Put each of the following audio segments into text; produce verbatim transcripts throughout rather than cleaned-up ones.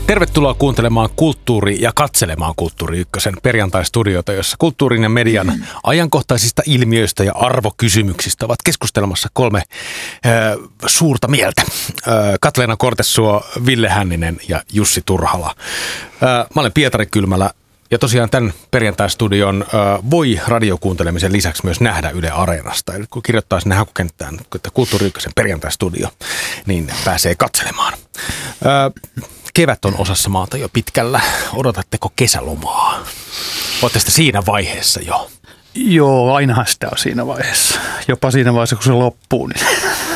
Tervetuloa kuuntelemaan Kulttuuri ja katselemaan Kulttuuri Ykkösen perjantai-studiota, jossa kulttuurin ja median ajankohtaisista ilmiöistä ja arvokysymyksistä ovat keskustelemassa kolme äh, suurta mieltä. Äh, Katleena Kortesuo, Ville Hänninen ja Jussi Turhala. Äh, mä olen Pietari Kylmälä ja tosiaan tämän perjantai-studion äh, voi radiokuuntelemisen lisäksi myös nähdä Yle Areenasta. Eli kun kirjoittaa sinne hakukenttään, että Kulttuuri Ykkösen perjantai-studio, niin pääsee katselemaan. Äh, Kevät on osassa maata jo pitkällä. Odotatteko kesälomaa? Olette sitä siinä vaiheessa jo? Joo, ainahan sitä on siinä vaiheessa. Jopa siinä vaiheessa, kun se loppuu. Niin.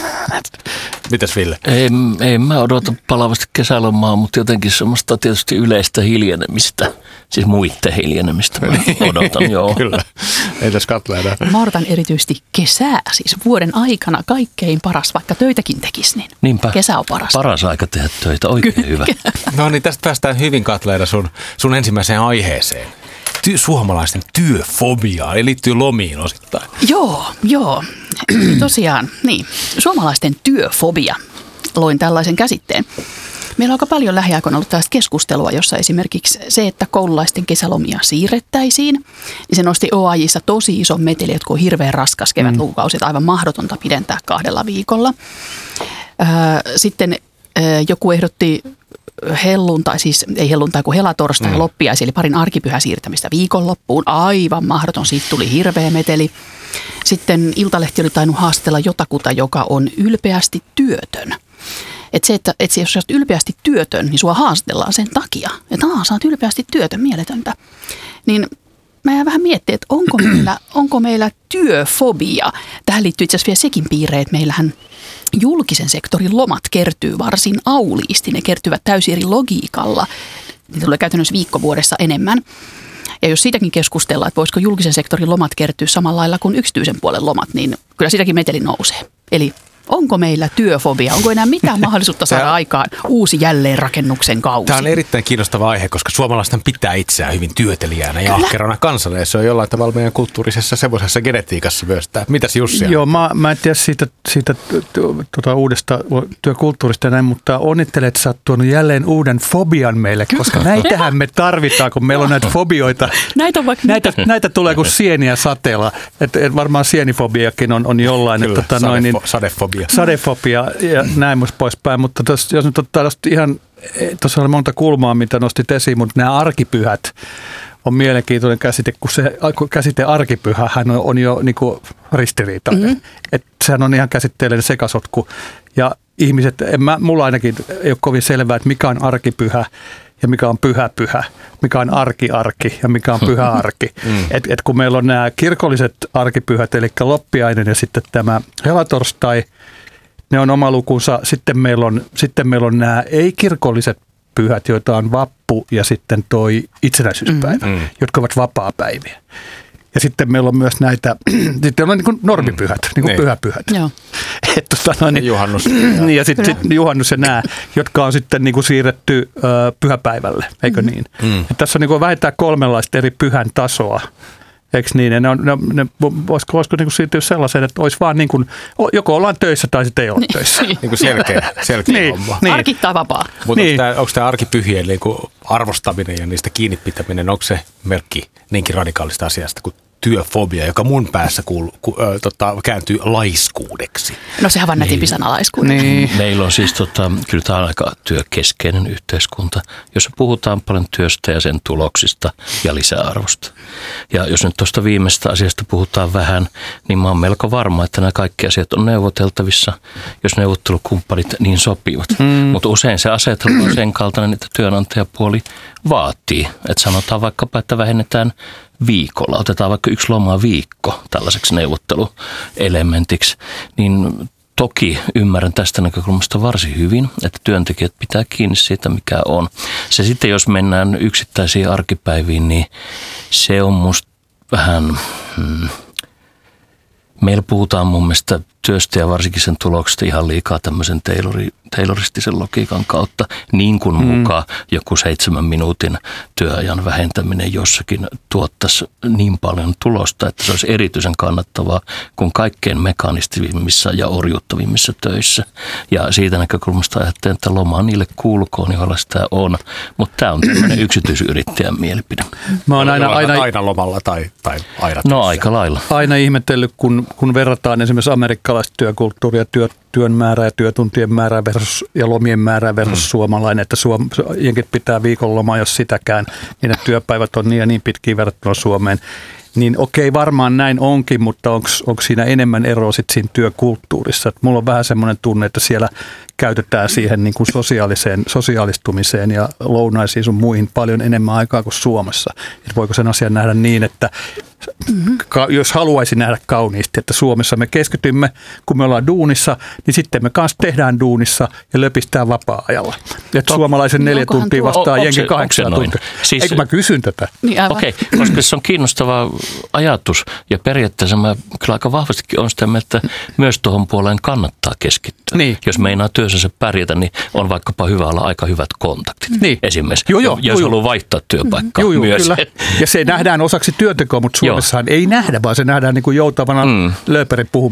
Mitäs Ville? Ei, ei mä odota palavasti kesälomaa, mutta jotenkin semmoista tietysti yleistä hiljenemistä. Siis muitten hiljenemistä mä odotan, joo. Kyllä. Ei tässä Katleena. Mä odotan erityisesti kesää, siis vuoden aikana kaikkein paras, vaikka töitäkin tekisi, niin Niinpä. Kesä on parasta. Paras aika tehdä töitä, oikein hyvä. No niin, tästä päästään hyvin Katleena sun, sun ensimmäiseen aiheeseen. Ty- suomalaisten työfobiaa, eli liittyy lomiin osittain. Joo, joo. Tosiaan, niin. Suomalaisten työfobia. Loin tällaisen käsitteen. Meillä on aika paljon lähiaikoina ollut tällaista keskustelua, jossa esimerkiksi se, että koululaisten kesälomia siirrettäisiin, niin se nosti O A J:ssa tosi iso meteli, että kun on hirveän raskas kevätlukukausi, että aivan mahdotonta pidentää kahdella viikolla. Sitten joku ehdotti helluntai, siis ei helluntai kuin helatorstai ja mm. loppiaisi, eli parin arkipyhä siirtämistä viikonloppuun. Aivan mahdoton, siitä tuli hirveä meteli. Sitten Iltalehti oli tainnut haastella jotakuta, joka on ylpeästi työtön. Että se, että, että jos sä oot ylpeästi työtön, niin sua haastellaan sen takia. Että aah, sä oot ylpeästi työtön, mieletöntä. Niin mä jään vähän miettimään, että onko meillä, onko meillä työfobia. Tähän liittyy itse asiassa vielä sekin piirre, että meillähän julkisen sektorin lomat kertyy varsin auliisti. Ne kertyvät täysin eri logiikalla. Niitä tulee käytännössä viikko vuodessa enemmän. Ja jos siitäkin keskustellaan, että voisiko julkisen sektorin lomat kertyä samalla lailla kuin yksityisen puolen lomat, niin kyllä siitäkin meteli nousee. Eli onko meillä työfobia? Onko enää mitään mahdollisuutta saada Tämä, aikaan uusi jälleenrakennuksen kausi? Tämä on erittäin kiinnostava aihe, koska suomalaisten pitää itseään hyvin työtelijänä ja ahkerana kansana. Ja se on jollain tavalla meidän kulttuurisessa semmoisessa genetiikassa myös. Mitäs Jussi? Joo, mä, mä en tiedä siitä, siitä tuota, uudesta työkulttuurista näin, mutta onnittelen, että sä oot tuonut jälleen uuden fobian meille, koska näitähän me tarvitaan, kun meillä on näitä fobioita. Näitä, on vaikka näitä, näitä tulee kuin sieniä sateella. Et, et varmaan sienifobiakin on, on jollain. Kyllä, että, tota, noin, niin, sadefobia. Sadefobia ja näin musta poispäin, mutta tos, jos nyt ottaa ihan, tuossa oli monta kulmaa, mitä nostit esiin, mutta nämä arkipyhät on mielenkiintoinen käsite, kun se käsite arkipyhähän on, on jo niin kuin ristiriitainen. Mm-hmm. Että sehän on ihan käsitteellinen sekasotku ja ihmiset, en mä, mulla ainakin ei ole kovin selvää, että mikä on arkipyhä ja mikä on pyhä pyhä, mikä on arki-arki ja mikä on pyhä arki. Mm. Et, et kun meillä on nämä kirkolliset arkipyhät, eli loppiainen ja sitten tämä helatorstai, ne on oma lukunsa. Sitten meillä on, sitten meillä on nämä ei-kirkolliset pyhät, joita on vappu ja sitten toi itsenäisyyspäivä, mm. jotka ovat vapaapäiviä. Ja sitten meillä on myös näitä, sitten on niin kuin normipyhät, mm. niin kuin niin. pyhäpyhät. Joo. Et, tota, no, niin, ja juhannus. Niin, ja sitten sit juhannus ja nämä, jotka on sitten niin kuin siirretty ö, pyhäpäivälle, eikö mm-hmm. niin? Mm. Et tässä on niin kuin vähintään kolmenlaista eri pyhän tasoa. Eikö niin? Ne on, ne, ne, voisiko voisiko niin kuin siirtyä sellaiseen, että olisi vaan niin kuin, joko ollaan töissä tai sitten ei olla töissä. Niin kuin selkeä, selkeä niin, homma. Niin. Arki tai vapaa. Mutta niin. onko tämä arkipyhien niin kuin arvostaminen ja niistä kiinni pitäminen, onko se merkki niinkin radikaalista asiasta kuin työfobia, joka mun päässä kuulu, ku, ö, tota, kääntyy laiskuudeksi? No sehän vaan nätimpi sana laiskuudeksi. Niin. Meillä on siis, tota, kyllä tämä on aika työkeskeinen yhteiskunta, jossa puhutaan paljon työstä ja sen tuloksista ja lisäarvosta. Ja jos nyt tuosta viimeisestä asiasta puhutaan vähän, niin mä oon melko varma, että nämä kaikki asiat on neuvoteltavissa, jos neuvottelukumppanit niin sopivat. Mm. Mutta usein se asetelma on sen kaltainen, että työnantajapuoli vaatii. Että sanotaan vaikkapa, että vähennetään viikolla, otetaan vaikka yksi loma viikko tällaiseksi neuvotteluelementiksi, niin toki ymmärrän tästä näkökulmasta varsin hyvin, että työntekijät pitää kiinni siitä, mikä on. Se sitten, jos mennään yksittäisiin arkipäiviin, niin se on musta vähän, hmm, meillä puhutaan mun mielestä työstä ja varsinkin sen tuloksesta ihan liikaa tämmöisen taylori, tayloristisen logiikan kautta, niin kuin mm. mukaan joku seitsemän minuutin työajan vähentäminen jossakin tuottaisi niin paljon tulosta, että se olisi erityisen kannattavaa kuin kaikkein mekanistivimmissa ja orjuuttavimmissa töissä. Ja siitä näkökulmasta ajattelen, että loma niille kuulukoon, joilla sitä on, mutta tämä on tämmöinen yksityisyrittäjän mielipide. Mä oon aina, aina, aina lomalla tai, tai aina No aika lailla. Aina ihmetellyt, kun, kun verrataan esimerkiksi amerikkalaista työkulttuuria, työ, työn määrää ja työtuntien määrää versus, ja lomien määrää versus mm. suomalainen, että suom, jenkit pitää viikonlomaa, jos sitäkään, niin työpäivät on niin ja niin pitkiä verrattuna Suomeen. Niin okei, varmaan näin onkin, mutta onko siinä enemmän eroa sit siinä työkulttuurissa? Et mulla on vähän semmoinen tunne, että siellä käytetään siihen niin kuin sosiaaliseen, sosiaalistumiseen ja lounaisiin sun muihin paljon enemmän aikaa kuin Suomessa. Et voiko sen asian nähdä niin, että mm-hmm. ka, jos haluaisi nähdä kauniisti, että Suomessa me keskitymme, kun me ollaan duunissa, niin sitten me kanssa tehdään duunissa ja löpistään vapaa-ajalla. Että suomalaisen neljä tuntia vastaa on, jenkin kahdeksan tuntia. Siis, Eikö mä kysyn tätä? Niin Okei, okay, koska se on kiinnostava ajatus ja periaatteessa mä kyllä aika vahvastikin on sitä mieltä, että myös tuohon puoleen kannattaa keskittyä. Niin. Jos meinaa työssä pärjätä, niin on vaikkapa hyvä olla aika hyvät kontaktit. Niin. Esimerkiksi, joo, joo, jos joo, haluaa vaihtaa työpaikkaa joo, joo, myös. Kyllä. Ja se nähdään osaksi työntekoa, mutta Suomessahan ei nähdä, vaan se nähdään niin kuin joutavana mm. lööperin puhumista.